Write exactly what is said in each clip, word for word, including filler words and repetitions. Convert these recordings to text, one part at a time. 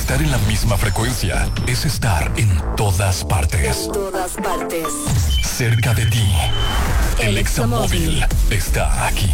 Estar en la misma frecuencia es estar en todas partes. En todas partes. Cerca de ti. El, el Examóvil está aquí.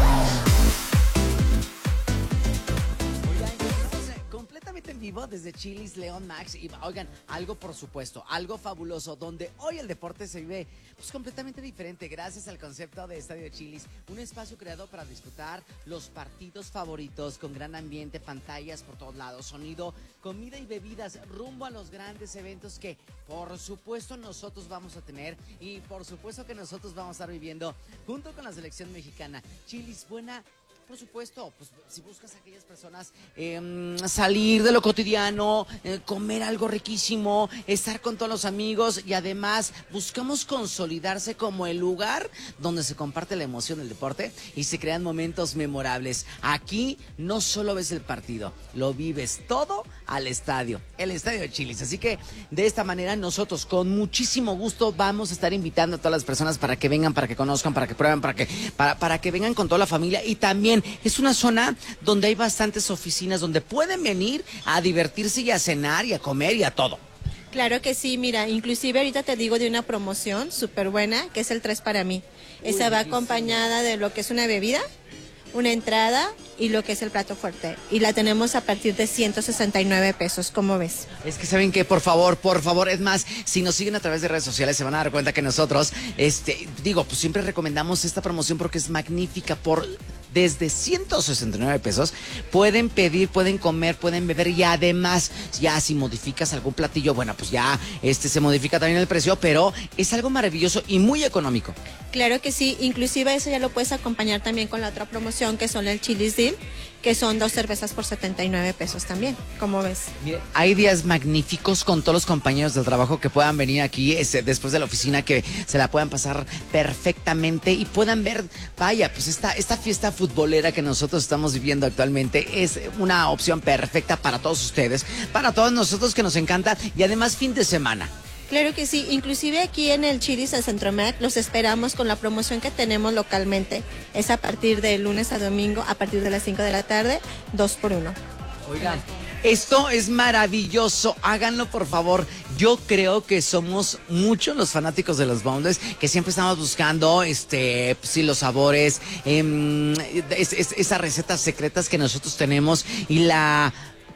En vivo desde Chili's León Max y oigan, algo por supuesto, algo fabuloso, donde hoy el deporte se vive pues completamente diferente gracias al concepto de Estadio Chili's, un espacio creado para disfrutar los partidos favoritos con gran ambiente, pantallas por todos lados, sonido, comida y bebidas rumbo a los grandes eventos que por supuesto nosotros vamos a tener y por supuesto que nosotros vamos a estar viviendo junto con la selección mexicana. Chili's, buena. Por supuesto, pues si buscas a aquellas personas eh, salir de lo cotidiano, eh, comer algo riquísimo, estar con todos los amigos y además buscamos consolidarse como el lugar donde se comparte la emoción del deporte y se crean momentos memorables. Aquí no solo ves el partido, lo vives todo al estadio, el Estadio de Chili's. Así que de esta manera nosotros con muchísimo gusto vamos a estar invitando a todas las personas para que vengan, para que conozcan, para que prueben, para que, para, para que vengan con toda la familia y también es una zona donde hay bastantes oficinas donde pueden venir a divertirse y a cenar y a comer y a todo. Claro que sí, mira, inclusive ahorita te digo de una promoción súper buena, que es el tres para mí. Uy, Esa va acompañada de lo que es una bebida, una entrada y lo que es el plato fuerte. Y la tenemos a partir de ciento sesenta y nueve pesos, ¿cómo ves? Es que saben que, por favor, por favor, es más, si nos siguen a través de redes sociales se van a dar cuenta que nosotros, este, digo, pues siempre recomendamos esta promoción porque es magnífica por... Desde ciento sesenta y nueve pesos pueden pedir, pueden comer, pueden beber y además ya si modificas algún platillo, bueno, pues ya este se modifica también el precio, pero es algo maravilloso y muy económico. Claro que sí, inclusive eso ya lo puedes acompañar también con la otra promoción que son el Chili's Deal, que son dos cervezas por setenta y nueve pesos también, ¿cómo ves? Mire, hay días magníficos con todos los compañeros del trabajo que puedan venir aquí este, después de la oficina, que se la puedan pasar perfectamente y puedan ver, vaya, pues esta, esta fiesta futbolera que nosotros estamos viviendo actualmente es una opción perfecta para todos ustedes, para todos nosotros que nos encanta y además fin de semana. Claro que sí, inclusive aquí en el Chili's de Centromac los esperamos con la promoción que tenemos localmente. Es a partir de lunes a domingo, a partir de las cinco de la tarde, dos por uno. Oigan, esto es maravilloso, háganlo por favor. Yo creo que somos muchos los fanáticos de los bundles que siempre estamos buscando, este, sí, los sabores, eh, es, es, esas recetas secretas que nosotros tenemos y la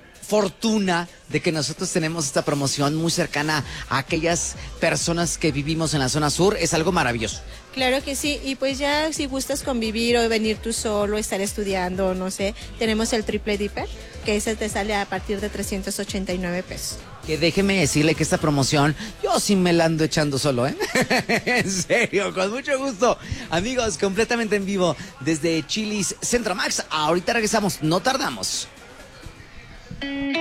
fortuna de que nosotros tenemos esta promoción muy cercana a aquellas personas que vivimos en la zona sur, es algo maravilloso. Claro que sí, y pues ya si gustas convivir o venir tú solo, estar estudiando, no sé, tenemos el triple dipper, que ese te sale a partir de trescientos ochenta y nueve pesos. Que déjeme decirle que esta promoción, yo sí me la ando echando solo, ¿eh? En serio, con mucho gusto. Amigos, completamente en vivo desde Chili's Centromax. Ahorita regresamos, no tardamos.